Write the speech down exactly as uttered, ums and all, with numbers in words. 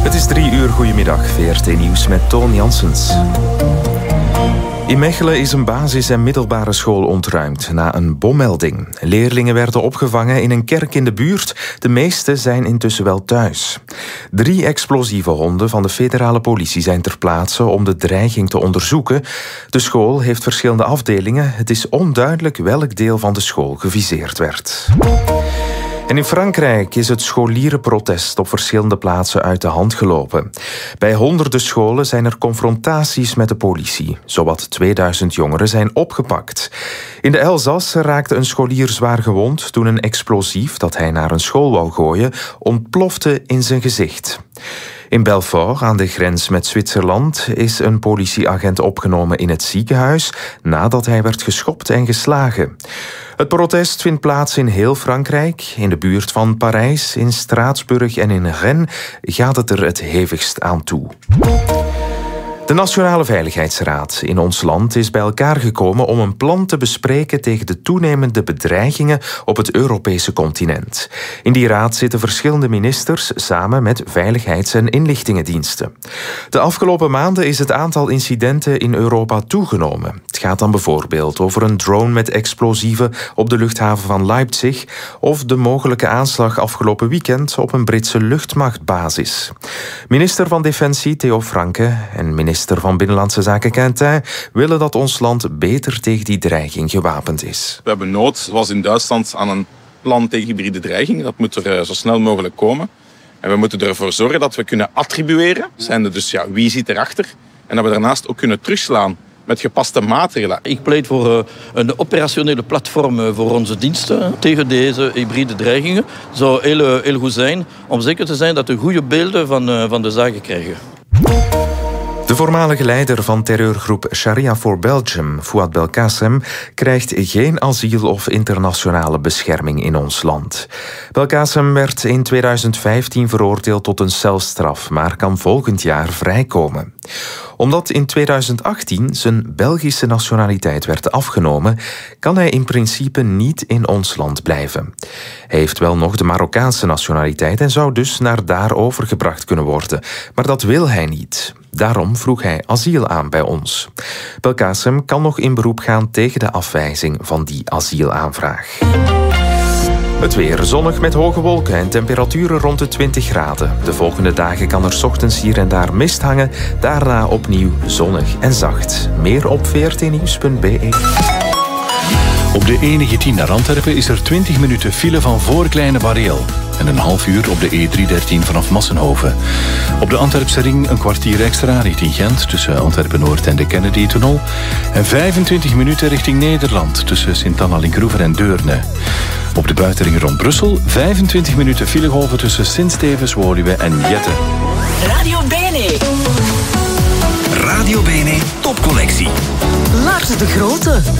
Het is drie uur, goedemiddag. V R T Nieuws met Toon Janssens. In Mechelen is een basis- en middelbare school ontruimd na een bommelding. Leerlingen werden opgevangen in een kerk in de buurt. De meeste zijn intussen wel thuis. Drie explosieve honden van de federale politie zijn ter plaatse om de dreiging te onderzoeken. De school heeft verschillende afdelingen. Het is onduidelijk welk deel van de school geviseerd werd. En in Frankrijk is het scholierenprotest op verschillende plaatsen uit de hand gelopen. Bij honderden scholen zijn er confrontaties met de politie. Zowat tweeduizend jongeren zijn opgepakt. In de Elzas raakte een scholier zwaar gewond toen een explosief dat hij naar een school wou gooien ontplofte in zijn gezicht. In Belfort, aan de grens met Zwitserland, is een politieagent opgenomen in het ziekenhuis nadat hij werd geschopt en geslagen. Het protest vindt plaats in heel Frankrijk. In de buurt van Parijs, in Straatsburg en in Rennes gaat het er het hevigst aan toe. De Nationale Veiligheidsraad in ons land is bij elkaar gekomen om een plan te bespreken tegen de toenemende bedreigingen op het Europese continent. In die raad zitten verschillende ministers samen met veiligheids- en inlichtingendiensten. De afgelopen maanden is het aantal incidenten in Europa toegenomen. Het gaat dan bijvoorbeeld over een drone met explosieven op de luchthaven van Leipzig of de mogelijke aanslag afgelopen weekend op een Britse luchtmachtbasis. Minister van Defensie Theo Franke en minister Minister van Binnenlandse Zaken Quentin willen dat ons land beter tegen die dreiging gewapend is. We hebben nood, zoals in Duitsland, aan een plan tegen hybride dreiging. Dat moet er zo snel mogelijk komen. En we moeten ervoor zorgen dat we kunnen attribueren. Zijnde dus ja, wie zit erachter? En dat we daarnaast ook kunnen terugslaan met gepaste maatregelen. Ik pleit voor een operationele platform voor onze diensten tegen deze hybride dreigingen. Het zou heel, heel goed zijn om zeker te zijn dat we goede beelden van, van de zaken krijgen. De voormalige leider van terreurgroep Sharia for Belgium, Fouad Belkacem, krijgt geen asiel of internationale bescherming in ons land. Belkacem werd in tweeduizend vijftien veroordeeld tot een celstraf, maar kan volgend jaar vrijkomen. Omdat in tweeduizend achttien zijn Belgische nationaliteit werd afgenomen, kan hij in principe niet in ons land blijven. Hij heeft wel nog de Marokkaanse nationaliteit en zou dus naar daar overgebracht kunnen worden, maar dat wil hij niet. Daarom vroeg hij asiel aan bij ons. Belkacem kan nog in beroep gaan tegen de afwijzing van die asielaanvraag. Het weer zonnig met hoge wolken en temperaturen rond de twintig graden. De volgende dagen kan er 's ochtends hier en daar mist hangen. Daarna opnieuw zonnig en zacht. Meer op v r t nieuws punt b e. Op de E negentien naar Antwerpen is er twintig minuten file van voor Kleine Bareel. En een half uur op de E driehonderddertien vanaf Massenhoven. Op de Antwerpse ring een kwartier extra richting Gent tussen Antwerpen-Noord en de Kennedy-tunnel. En vijfentwintig minuten richting Nederland tussen Sint-Anna-Linkroever en Deurne. Op de buitenring rond Brussel vijfentwintig minuten filegolven tussen Sint-Stevens, Woluwe en Jette. Radio Bene. Radio Bene topcollectie. Lars de Grote.